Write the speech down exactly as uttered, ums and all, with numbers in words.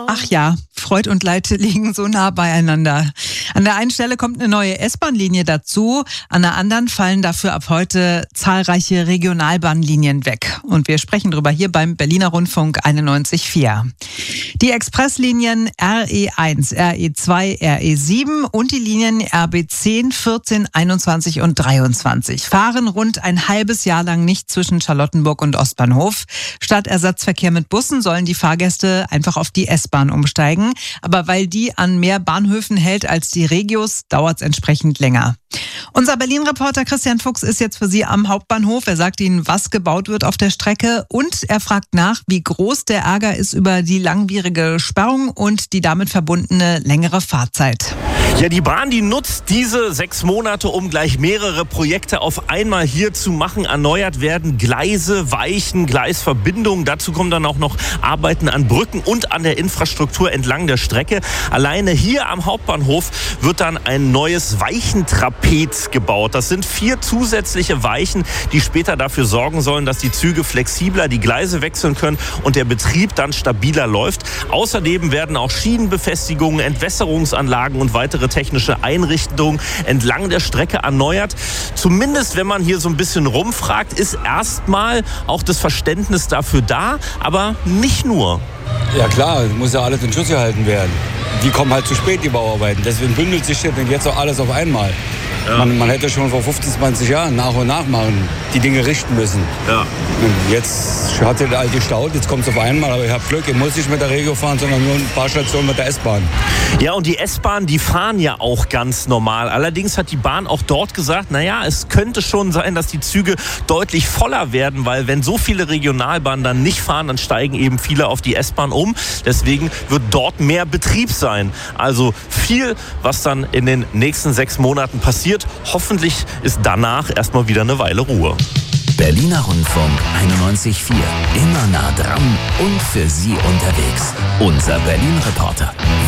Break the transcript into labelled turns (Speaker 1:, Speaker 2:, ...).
Speaker 1: Ach ja, Freud und Leid liegen so nah beieinander. An der einen Stelle kommt eine neue S-Bahn-Linie dazu, an der anderen fallen dafür ab heute zahlreiche Regionalbahnlinien weg. Und wir sprechen drüber hier beim Berliner Rundfunk einundneunzig Komma vier. Die Expresslinien R E eins, R E zwei, R E sieben und die Linien R B zehn, vierzehn, einundzwanzig und dreiundzwanzig fahren rund ein halbes Jahr lang nicht zwischen Charlottenburg und Ostbahnhof. Statt Ersatzverkehr mit Bussen sollen die Fahrgäste einfach auf die S-Bahn umsteigen. Aber weil die an mehr Bahnhöfen hält als die Regios, dauert es entsprechend länger. Unser Berlin-Reporter Christian Fuchs ist jetzt für Sie am Hauptbahnhof. Er sagt Ihnen, was gebaut wird auf der Strecke und er fragt nach, wie groß der Ärger ist über die langwierige Sperrung und die damit verbundene längere Fahrzeit.
Speaker 2: Ja, die Bahn, die nutzt diese sechs Monate, um gleich mehrere Projekte auf einmal hier zu machen. Erneuert werden Gleise, Weichen, Gleisverbindungen. Dazu kommen dann auch noch Arbeiten an Brücken und an der Infrastruktur entlang der Strecke. Alleine hier am Hauptbahnhof wird dann ein neues Weichentrapez gebaut. Das sind vier zusätzliche Weichen, die später dafür sorgen sollen, dass die Züge flexibler die Gleise wechseln können und der Betrieb dann stabiler läuft. Außerdem werden auch Schienenbefestigungen, Entwässerungsanlagen und weitere technische Einrichtungen entlang der Strecke erneuert. Zumindest, wenn man hier so ein bisschen rumfragt, ist erstmal auch das Verständnis dafür da, aber nicht nur.
Speaker 3: Ja klar, muss ja alles in Schuss gehalten werden. Die kommen halt zu spät, die Bauarbeiten. Deswegen bündelt sich das jetzt auch alles auf einmal. Ja. Man, man hätte schon vor fünfzehn, zwanzig Jahren nach und nach machen, die Dinge richten müssen. Ja. Und jetzt hat der alte gestaut, jetzt kommt es auf einmal. Aber ich habe Glück, ich muss nicht mit der Regio fahren, sondern nur ein paar Stationen mit der S-Bahn.
Speaker 2: Ja, und die S-Bahn, die fahren ja auch ganz normal. Allerdings hat die Bahn auch dort gesagt, naja, es könnte schon sein, dass die Züge deutlich voller werden, weil wenn so viele Regionalbahnen dann nicht fahren, dann steigen eben viele auf die S-Bahn um. Deswegen wird dort mehr Betrieb sein. Also viel, was dann in den nächsten sechs Monaten passiert. Hoffentlich ist danach erstmal wieder eine Weile Ruhe.
Speaker 4: Berliner Rundfunk einundneunzig Komma vier. Immer nah dran und für Sie unterwegs. Unser Berlin-Reporter.